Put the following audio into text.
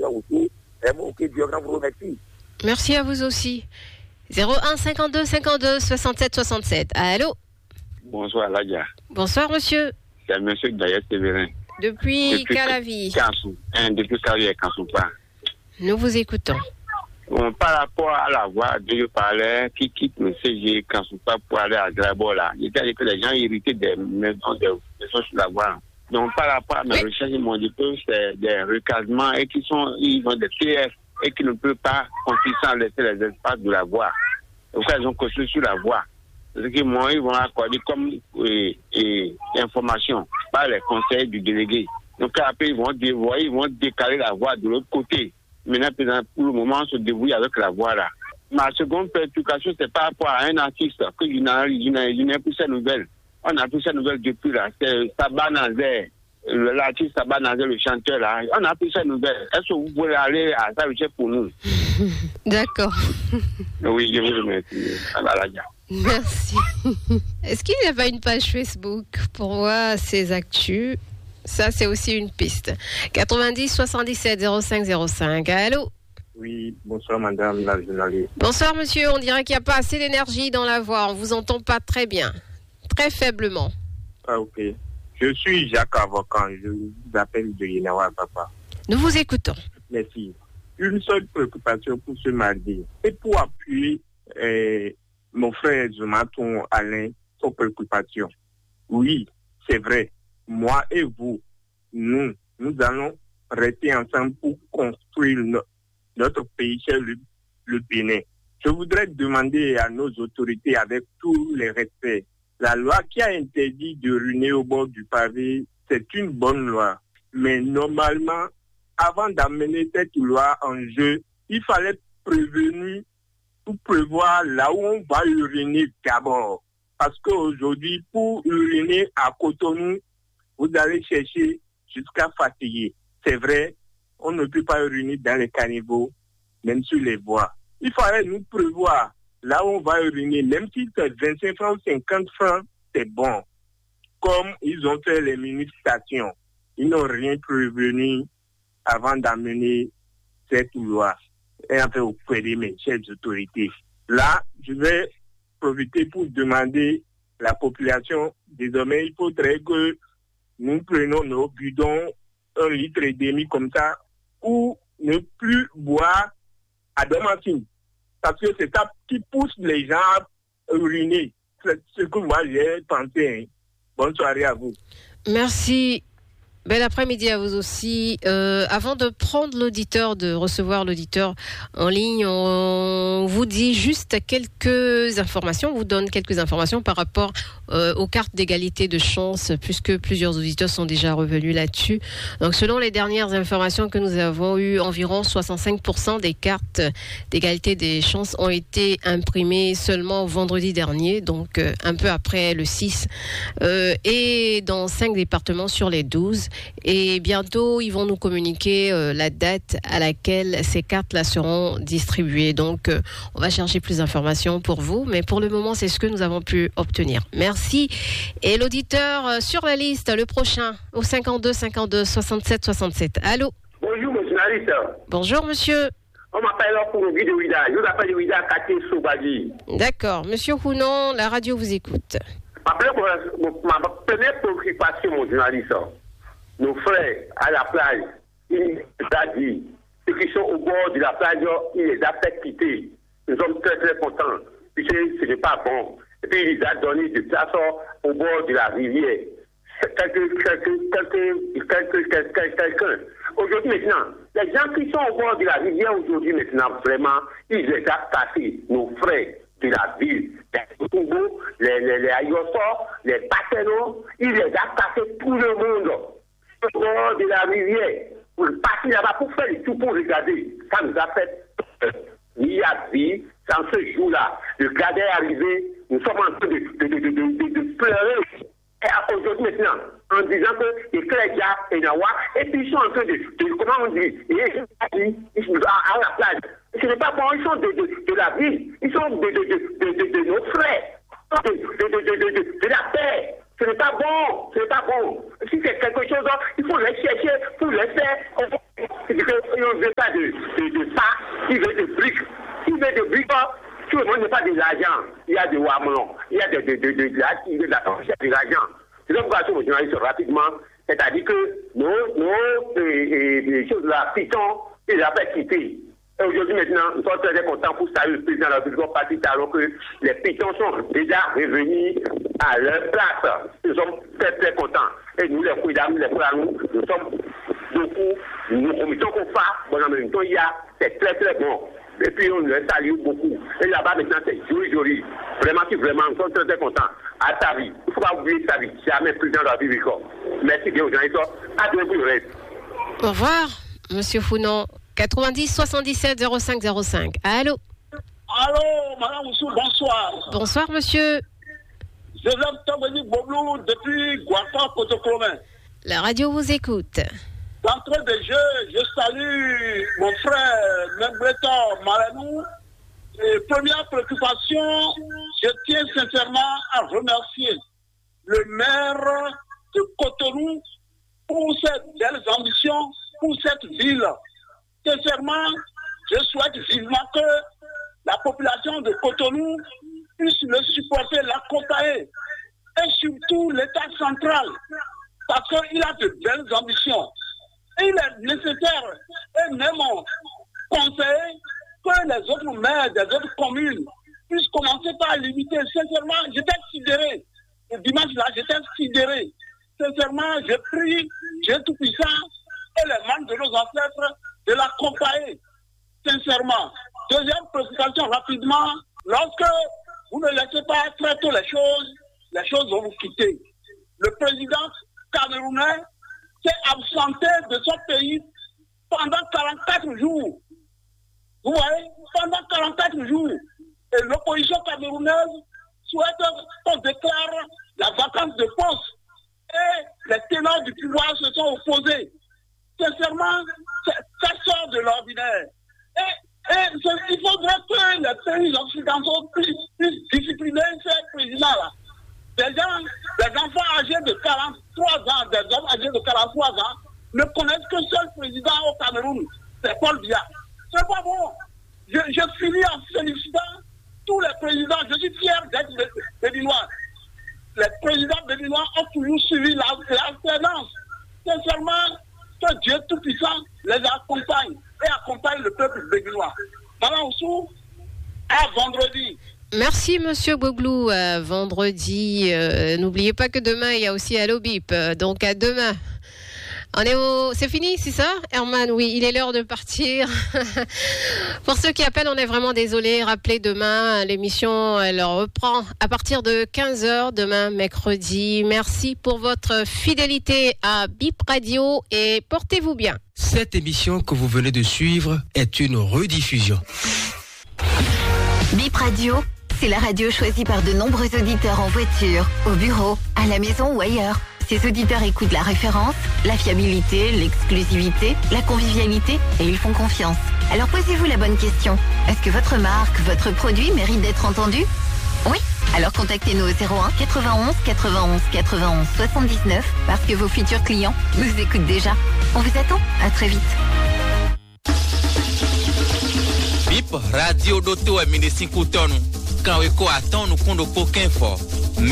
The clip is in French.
aussi. Que Dieu vous remercie. Merci à vous aussi. 01 52 52 67 67. Allô? Bonsoir, Ladia. Bonsoir, monsieur. C'est monsieur Gaïa Sévérin. Depuis Calavi. Depuis Calavi et Kansoupa. Nous vous écoutons. Bon, par rapport à la voie dont je parlais, qui quitte le CG Kansoupa pour aller à Grabola, il était que les gens irrités des maisons sur la voie. Donc, par rapport à mes recherches, ils m'ont dit que c'est des recasements et ils ont des TF et qui ne peuvent pas continuer sans laisser les espaces de la voie. Donc, ils ont construit sur la voie. C'est que moi, ils vont accorder comme information par les conseils du délégué. Donc, après, ils vont décaler la voie de l'autre côté. Maintenant, pour le moment, on se débrouille avec la voie là. Ma seconde préoccupation, c'est par rapport à un artiste que je n'ai plus ces nouvelles. On a plus ces nouvelles depuis là. C'est Saba Nazer, l'artiste Saba Nazer, le chanteur là. On a plus ces nouvelles. Est-ce que vous pouvez aller à ça pour nous? D'accord. Oui, je vous remercie. Merci. Est-ce qu'il n'y a pas une page Facebook pour voir ces actus? Ça, c'est aussi une piste. 90 77 05 05. Allô? Oui, bonsoir madame la journaliste. Bonsoir monsieur, on dirait qu'il n'y a pas assez d'énergie dans la voix. On ne vous entend pas très bien. Très faiblement. Ah, ok. Je suis Jacques Avocat. Je vous appelle de Yenawa, papa. Nous vous écoutons. Merci. Une seule préoccupation pour ce mardi. Et pour appuyer mon frère Zumaton Alain, son préoccupation. Oui, c'est vrai. Moi et vous, nous allons rester ensemble pour construire notre pays, c'est le Bénin. Je voudrais demander à nos autorités, avec tout le respect, la loi qui a interdit de uriner au bord du pavé, c'est une bonne loi. Mais normalement, avant d'amener cette loi en jeu, il fallait prévoir là où on va uriner d'abord. Parce qu'aujourd'hui, pour uriner à Cotonou, vous allez chercher jusqu'à fatiguer. C'est vrai, on ne peut pas uriner dans les caniveaux, même sur les voies. Il fallait nous prévoir là où on va uriner, même si c'est 25 francs ou 50 francs, c'est bon. Comme ils ont fait les mini-stations. Ils n'ont rien prévenu avant d'amener cette loi. Et enfin, auprès de mes chefs autorités. Là, je vais profiter pour demander à la population, désormais, il faudrait que nous prenons nos bidons, 1,5 litre comme ça, ou ne plus boire à domicile. Parce que c'est ça qui pousse les gens à uriner. C'est ce que moi j'ai pensé. Hein. Bonne soirée à vous. Merci. Bel après-midi à vous aussi. Avant de recevoir l'auditeur en ligne, on vous dit juste quelques informations, on vous donne quelques informations par rapport aux cartes d'égalité de chance, puisque plusieurs auditeurs sont déjà revenus là-dessus. Donc, selon les dernières informations que nous avons eues, environ 65% des cartes d'égalité des chances ont été imprimées seulement vendredi dernier, donc un peu après le 6, et dans 5 départements sur les 12. Et bientôt, ils vont nous communiquer la date à laquelle ces cartes-là seront distribuées. Donc, on va chercher plus d'informations pour vous. Mais pour le moment, c'est ce que nous avons pu obtenir. Merci. Et l'auditeur sur la liste, le prochain, au 52 52 67 67. Allô? Bonjour, monsieur Narisse. Bonjour, monsieur. On m'appelle pour le guide de Ouida. Je vous appelle de Ouida, Katé Soubadi. D'accord. Monsieur Hounon, la radio vous écoute. Ma première préoccupation, mon journaliste, nos frères à la plage, il a dit, ceux qui sont au bord de la plage, il les a fait quitter. Nous sommes très très contents, puisque ce n'est pas bon. Et puis il les a donné des places au bord de la rivière. Quelqu'un. Aujourd'hui maintenant, les gens qui sont au bord de la rivière aujourd'hui maintenant, vraiment, ils les a cassés, nos frères de la ville, les Togo, les Ayoso, les Pateno, ils les a cassés tout le monde. Au bord de la rivière, pour partir là-bas pour faire le tout pour regarder. Ça nous a fait il y a vie, dans ce jour-là, le gardien est arrivé, nous sommes en train de pleurer. Et aujourd'hui maintenant, en disant que les Clédia et Nawa, et puis ils sont en train de comment on dit, à la plage. Ce n'est pas bon, ils sont de la ville, ils sont de nos frères, de la terre. Ce n'est pas bon, ce n'est pas bon. Si c'est quelque chose, il faut les chercher, pour les faire. C'est-à-dire qu'ils ne veulent pas de ça, ils veulent de briques. Ils veulent de briques, tout le monde n'est pas de l'argent. Il y a des wamelons, il y a de l'argent. C'est donc pourquoi je journaliste rapidement, c'est-à-dire que nos choses là, Python, ils a fait quitter. Et aujourd'hui, maintenant, nous sommes très contents pour saluer le président de la République parti alors que les Pythons sont déjà revenus à leur place. Nous sommes très, très contents. Et nous, les Kouidam, les Koulanou, nous sommes beaucoup, nous commettons qu'on fasse, bon, en même temps, c'est très, très bon. Et puis, on les salue beaucoup. Et là-bas, maintenant, c'est joli. Vraiment, nous sommes très, très contents. À ta vie. Il ne faut pas oublier ta vie. Jamais président de la République. Merci bien aux gens. À demain pour le reste. Au revoir, Monsieur Founon. 90 77 05 05. Allô? Allô, Madame Oussou, bonsoir. Bonsoir, monsieur. Je viens de Tambéni Boblou depuis Guarfa, Kotoklomen. La radio vous écoute. D'entrée de jeu, je salue mon frère Membreton Maranou. Et première préoccupation, je tiens sincèrement à remercier le maire de Cotonou pour cette belle ambition, pour cette ville. Sincèrement, je souhaite vivement que la population de Cotonou puisse le supporter, l'accompagner. Et surtout l'État central, parce qu'il a de belles ambitions. Et il est nécessaire et même conseillé que les autres maires des autres communes puissent commencer par limiter. Sincèrement, j'étais sidéré. Le dimanche là, j'étais sidéré. Sincèrement, je prie Dieu Tout-Puissant et les membres de nos ancêtres de l'accompagner, sincèrement. Deuxième préoccupation, rapidement, lorsque vous ne laissez pas très tôt les choses vont vous quitter. Le président camerounais s'est absenté de son pays pendant 44 jours. Vous voyez, pendant 44 jours. Et l'opposition camerounaise souhaite qu'on déclare la vacance de poste. Et les ténors du pouvoir se sont opposés. Sincèrement, ça sort de l'ordinaire. Et il faudrait que les pays occidentaux puissent discipliner ces présidents-là. Des enfants âgés de 43 ans, des hommes âgés de 43 ans, ne connaissent qu'un seul président au Cameroun, c'est Paul Biya. C'est pas bon. Je finis en félicitant tous les présidents. Je suis fier d'être béninois. Les présidents béninois ont toujours suivi l'alternance. Sincèrement, que Dieu Tout-Puissant les accompagne et accompagne le peuple béninois. Madame Oussou, à vendredi. Merci, Monsieur Boglou. Vendredi, n'oubliez pas que demain, il y a aussi Allo Bip. Donc, à demain. C'est fini, c'est ça, Herman? Oui, il est l'heure de partir. Pour ceux qui appellent, on est vraiment désolé. Rappelez demain, l'émission, elle reprend à partir de 15h, demain, mercredi. Merci pour votre fidélité à Bip Radio et portez-vous bien. Cette émission que vous venez de suivre est une rediffusion. Bip Radio, c'est la radio choisie par de nombreux auditeurs en voiture, au bureau, à la maison ou ailleurs. Ces auditeurs écoutent la référence, la fiabilité, l'exclusivité, la convivialité et ils font confiance. Alors posez-vous la bonne question. Est-ce que votre marque, votre produit mérite d'être entendu? Oui? Alors contactez-nous au 01 91 91 91 79 parce que vos futurs clients nous écoutent déjà. On vous attend. À très vite. Bip Radio Doto est ministre Cotonou. Quand on attend, nous comptons aucun fort.